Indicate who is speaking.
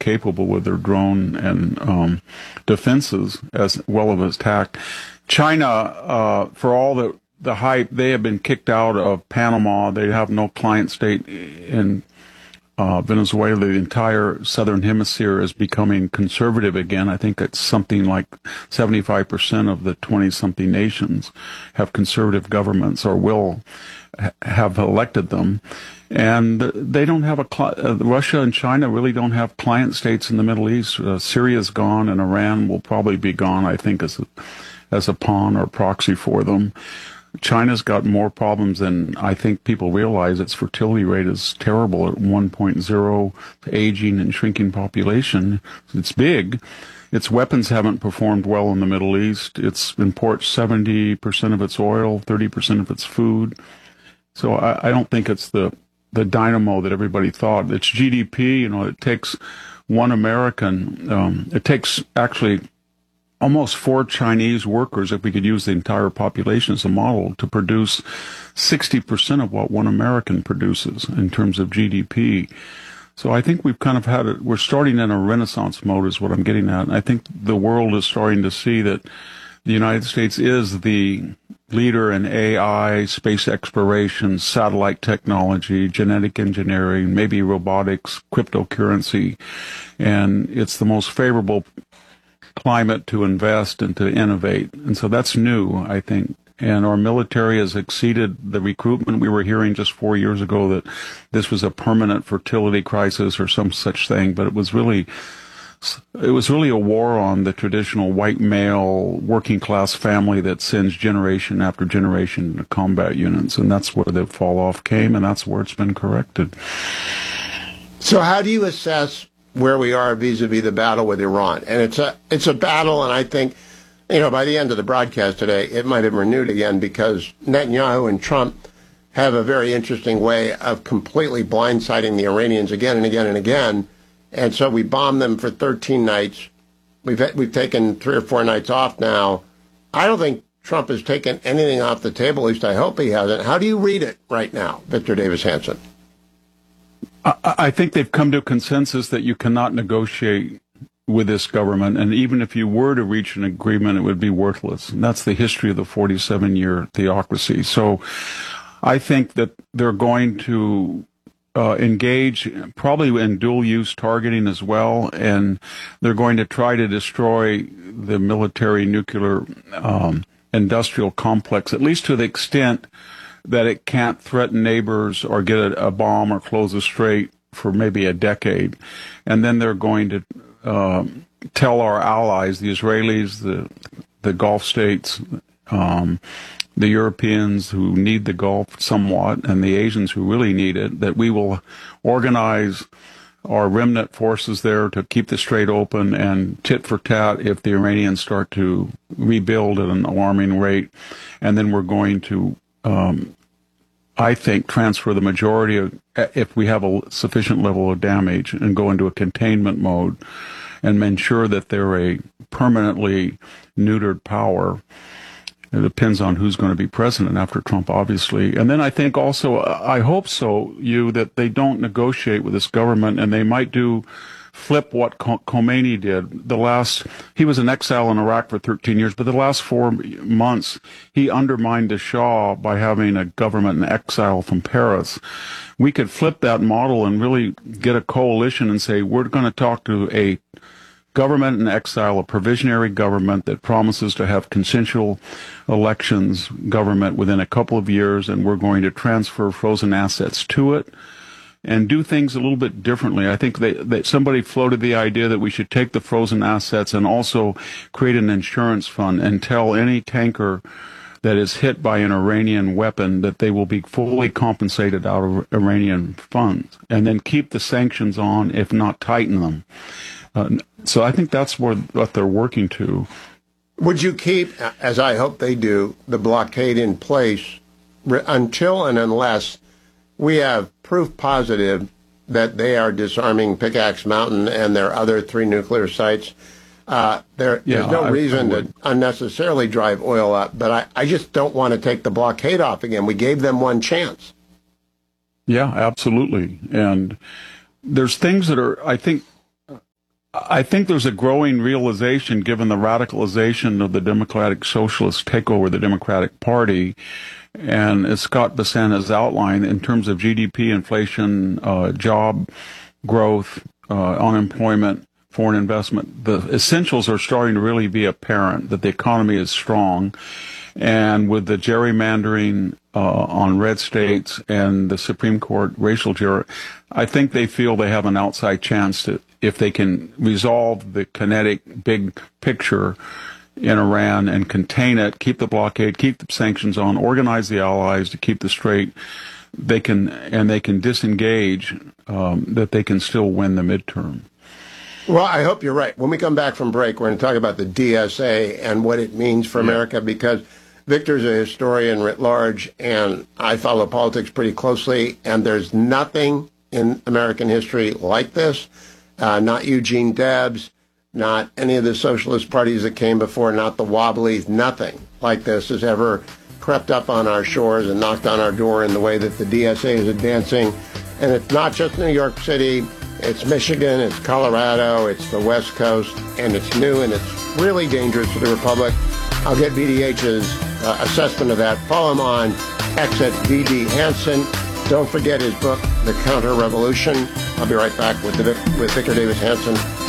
Speaker 1: capable with their drone and defenses as well as attack. China, for all the hype, they have been kicked out of Panama. They have no client state in Venezuela. The entire southern hemisphere is becoming conservative again. I think it's something like 75% of the 20-something nations have conservative governments or will have elected them. And they don't have Russia and China really don't have client states in the Middle East. Syria's gone, and Iran will probably be gone, I think, as a pawn or proxy for them. China's got more problems than I think people realize. Its fertility rate is terrible at 1.0, aging and shrinking population. It's big. Its weapons haven't performed well in the Middle East. It imports 70% of its oil, 30% of its food. So I don't think it's the dynamo that everybody thought. Its GDP, it takes one American, it takes actually almost 4 Chinese workers, if we could use the entire population as a model, to produce 60% of what one American produces in terms of GDP. So I think we've kind of we're starting in a renaissance mode is what I'm getting at. And I think the world is starting to see that the United States is the leader in AI, space exploration, satellite technology, genetic engineering, maybe robotics, cryptocurrency, and it's the most favorable climate to invest and to innovate. And so that's new, I think. And our military has exceeded the recruitment. We were hearing just 4 years ago that this was a permanent fertility crisis or some such thing, but it was really a war on the traditional white male working class family that sends generation after generation to combat units. And that's where the fall off came, and that's where it's been corrected.
Speaker 2: So how do you assess where we are vis-a-vis the battle with Iran? And it's a battle, and I think, by the end of the broadcast today, it might have renewed again, because Netanyahu and Trump have a very interesting way of completely blindsiding the Iranians again and again and again. And so we bombed them for 13 nights. We've taken 3 or 4 nights off now. I don't think Trump has taken anything off the table, at least I hope he hasn't. How do you read it right now, Victor Davis Hanson?
Speaker 1: I think they've come to a consensus that you cannot negotiate with this government, and even if you were to reach an agreement, it would be worthless. And that's the history of the 47-year theocracy. So I think that they're going to engage probably in dual-use targeting as well, and they're going to try to destroy the military nuclear industrial complex, at least to the extent that it can't threaten neighbors or get a bomb or close a strait for maybe a decade. And then they're going to tell our allies, the Israelis, the Gulf states, the Europeans who need the Gulf somewhat, and the Asians who really need it, that we will organize our remnant forces there to keep the strait open and tit for tat if the Iranians start to rebuild at an alarming rate. And then we're going to I think, transfer the majority of, if we have a sufficient level of damage, and go into a containment mode and ensure that they're a permanently neutered power. It depends on who's going to be president after Trump, obviously. And then I think also, I hope so, that they don't negotiate with this government, and they might flip what Khomeini did. He was in exile in Iraq for 13 years, but the last 4 months, he undermined the Shah by having a government in exile from Paris. We could flip that model and really get a coalition and say, we're going to talk to a government in exile, a provisionary government that promises to have consensual elections government within a couple of years, and we're going to transfer frozen assets to it and do things a little bit differently. I think that somebody floated the idea that we should take the frozen assets and also create an insurance fund and tell any tanker that is hit by an Iranian weapon that they will be fully compensated out of Iranian funds, and then keep the sanctions on, if not tighten them. So I think that's what they're working to.
Speaker 2: Would you keep, as I hope they do, the blockade in place until and unless we have proof positive that they are disarming Pickaxe Mountain and their other 3 nuclear sites? There's no reason to unnecessarily drive oil up, but I just don't want to take the blockade off again. We gave them one chance.
Speaker 1: Yeah, absolutely. And there's things that are, I think, I think there's a growing realization, given the radicalization of the Democratic Socialists takeover the Democratic Party, and as Scott Bessent has outlined, in terms of GDP, inflation, job growth, unemployment, foreign investment, the essentials are starting to really be apparent, that the economy is strong. And with the gerrymandering on red states and the Supreme Court racial I think they feel they have an outside chance to, if they can resolve the kinetic big picture in Iran and contain it, keep the blockade, keep the sanctions on, organize the allies to keep the straight, they can disengage, that they can still win the midterm.
Speaker 2: Well, I hope you're right. When we come back from break, we're going to talk about the DSA and what it means for America, because Victor's a historian writ large, and I follow politics pretty closely, and there's nothing in American history like this. Not Eugene Debs, not any of the socialist parties that came before, not the Wobblies, nothing like this has ever crept up on our shores and knocked on our door in the way that the DSA is advancing. And it's not just New York City, it's Michigan, it's Colorado, it's the West Coast, and it's new, and it's really dangerous for the Republic. I'll get VDH's assessment of that. Follow him on X at VD Hansen. Don't forget his book, The Counter-Revolution. I'll be right back with Victor Davis Hanson